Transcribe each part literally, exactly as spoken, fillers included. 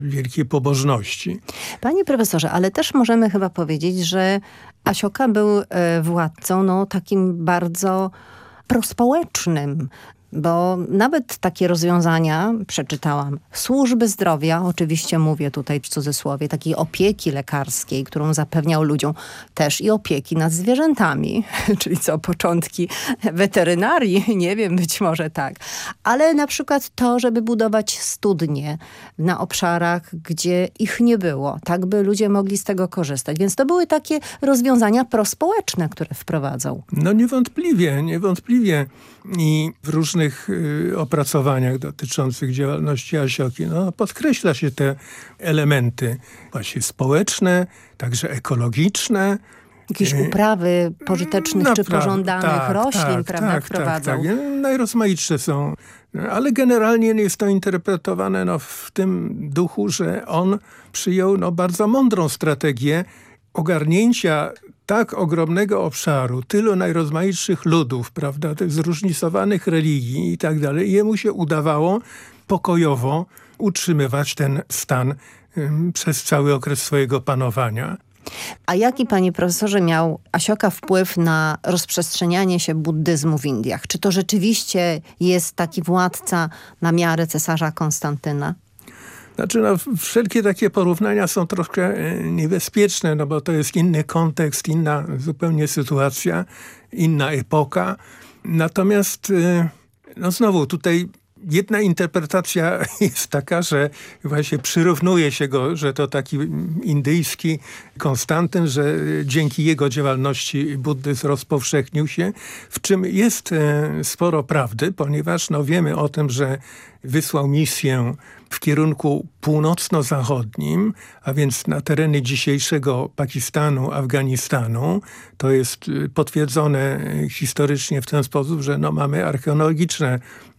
wielkiej pobożności. Panie profesorze, ale też możemy chyba powiedzieć, że Asioka był władcą no, takim bardzo prospołecznym. Bo nawet takie rozwiązania, przeczytałam, służby zdrowia, oczywiście mówię tutaj w cudzysłowie, takiej opieki lekarskiej, którą zapewniał ludziom, też i opieki nad zwierzętami, czyli co, początki weterynarii, nie wiem, być może tak. Ale na przykład to, żeby budować studnie na obszarach, gdzie ich nie było, tak by ludzie mogli z tego korzystać. Więc to były takie rozwiązania prospołeczne, które wprowadzał. No niewątpliwie, niewątpliwie. I w różnych y, opracowaniach dotyczących działalności Asioki no, podkreśla się te elementy właśnie społeczne, także ekologiczne. Jakieś uprawy pożytecznych no, czy pożądanych tak, roślin, tak, prawda, tak, wprowadzał. Tak, tak. Najrozmaitsze są. Ale generalnie jest to interpretowane no, w tym duchu, że on przyjął no, bardzo mądrą strategię ogarnięcia tak ogromnego obszaru, tylu najrozmaitszych ludów, prawda, tych zróżnicowanych religii i tak dalej. Jemu się udawało pokojowo utrzymywać ten stan ym, przez cały okres swojego panowania. A jaki, panie profesorze, miał Asioka wpływ na rozprzestrzenianie się buddyzmu w Indiach? Czy to rzeczywiście jest taki władca na miarę cesarza Konstantyna? Znaczy, no, wszelkie takie porównania są troszkę niebezpieczne, no bo to jest inny kontekst, inna zupełnie sytuacja, inna epoka. Natomiast, no znowu, tutaj jedna interpretacja jest taka, że właśnie przyrównuje się go, że to taki indyjski Konstantyn, że dzięki jego działalności buddyzm rozpowszechnił się, w czym jest sporo prawdy, ponieważ no, wiemy o tym, że wysłał misję w kierunku północno-zachodnim, a więc na tereny dzisiejszego Pakistanu, Afganistanu. To jest potwierdzone historycznie w ten sposób, że no, mamy archeologiczne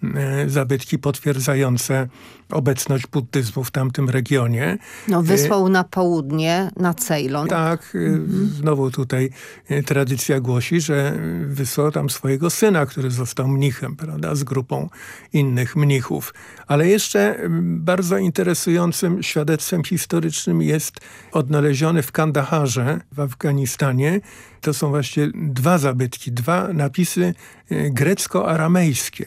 zabytki potwierdzające obecność buddyzmu w tamtym regionie. No wysłał na południe, na Ceylan. Tak, mhm. Znowu tutaj tradycja głosi, że wysłał tam swojego syna, który został mnichem, prawda, z grupą innych mnichów. Ale jeszcze bardzo interesującym świadectwem historycznym jest odnaleziony w Kandaharze w Afganistanie. To są właśnie dwa zabytki, dwa napisy grecko-aramejskie,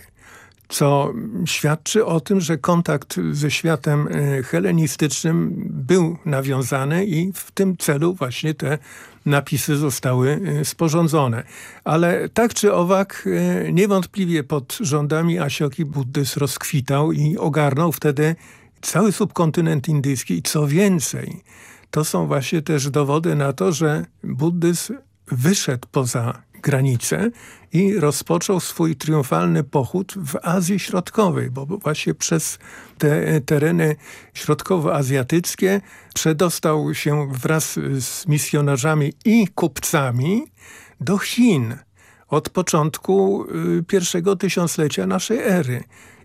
co świadczy o tym, że kontakt ze światem helenistycznym był nawiązany i w tym celu właśnie te napisy zostały sporządzone. Ale tak czy owak niewątpliwie pod rządami Asioki buddyzm rozkwitał i ogarnął wtedy cały subkontynent indyjski i co więcej, to są właśnie też dowody na to, że buddyzm wyszedł poza granicę i rozpoczął swój triumfalny pochód w Azji Środkowej, bo właśnie przez te tereny środkowoazjatyckie przedostał się wraz z misjonarzami i kupcami do Chin od początku pierwszego tysiąclecia naszej ery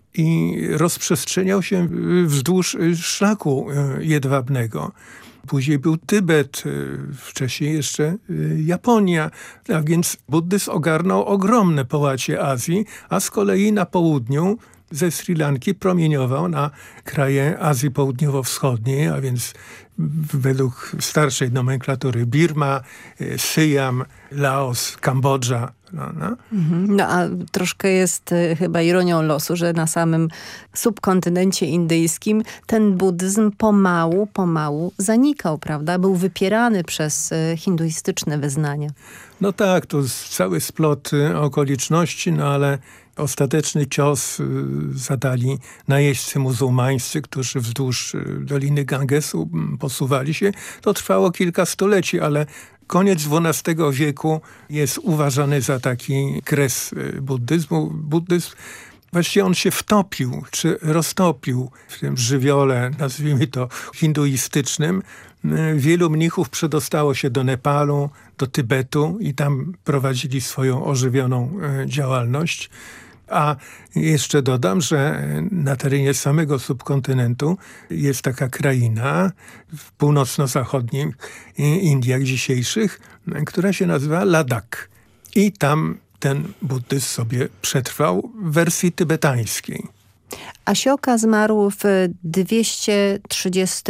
i rozprzestrzeniał się wzdłuż szlaku jedwabnego. Później był Tybet, wcześniej jeszcze Japonia, a więc buddyzm ogarnął ogromne połacie Azji, a z kolei na południu ze Sri Lanki promieniował na kraje Azji Południowo-Wschodniej, a więc według starszej nomenklatury Birma, Syjam, Laos, Kambodża. No, no. no a troszkę jest y, chyba ironią losu, że na samym subkontynencie indyjskim ten buddyzm pomału, pomału zanikał, prawda? Był wypierany przez y, hinduistyczne wyznania. No tak, to cały splot okoliczności, no ale ostateczny cios zadali najeźdźcy muzułmańscy, którzy wzdłuż Doliny Gangesu posuwali się. To trwało kilka stuleci, ale koniec dwunastego wieku jest uważany za taki kres buddyzmu. Buddyzm właściwie on się wtopił, czy roztopił w tym żywiole, nazwijmy to hinduistycznym. Wielu mnichów przedostało się do Nepalu, do Tybetu i tam prowadzili swoją ożywioną działalność. A jeszcze dodam, że na terenie samego subkontynentu jest taka kraina w północno-zachodnich Indiach dzisiejszych, która się nazywa Ladakh. I tam ten buddyzm sobie przetrwał w wersji tybetańskiej. Asioka zmarł w dwieście trzydziestym